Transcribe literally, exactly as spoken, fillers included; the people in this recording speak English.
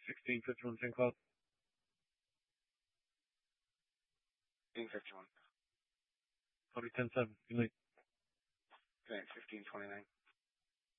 sixteen fifty-one Saint Cloud. fifteen fifty-one. Cody ten seven. Good night. Good night, fifteen twenty-nine.